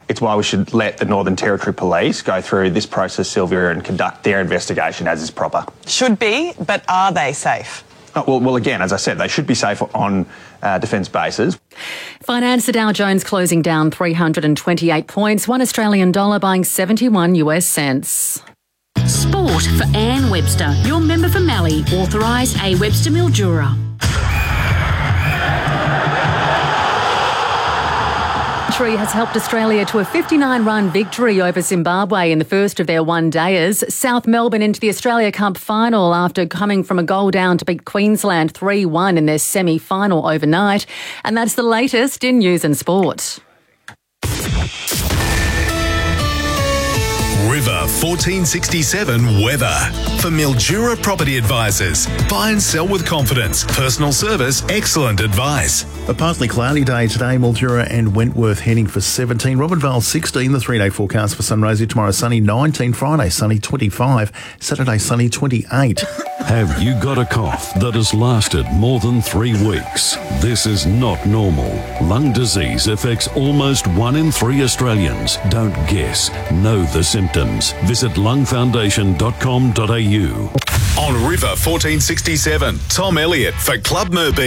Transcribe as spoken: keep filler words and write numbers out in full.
It's why we should let the Northern Territory Police go through this process, Sylvia, and conduct their investigation as is proper. Should be, but are they safe? Oh, well, well, again, as I said, they should be safe on uh, defence bases. Finance, the Dow Jones closing down three hundred twenty-eight points, one Australian dollar buying seventy-one US cents. Sport for Anne Webster, your member for Mallee, authorised A Webster Mildura. Has helped Australia to a fifty-nine run victory over Zimbabwe in the first of their one-dayers. South Melbourne into the Australia Cup final after coming from a goal down to beat Queensland three one in their semi-final overnight. And that's the latest in news and sport. River fourteen sixty-seven weather. For Mildura Property Advisors. Buy and sell with confidence. Personal service, excellent advice. A partly cloudy day today, Mildura and Wentworth heading for seventeen. Robinvale sixteen, the three-day forecast for Sunraysia. Tomorrow sunny nineteen, Friday sunny twenty-five, Saturday sunny twenty-eight. Have you got a cough that has lasted more than three weeks? This is not normal. Lung disease affects almost one in three Australians. Don't guess. Know the symptoms. Visit lung foundation dot com dot a u. On River fourteen sixty-seven, Tom Elliott for Club Merbeam.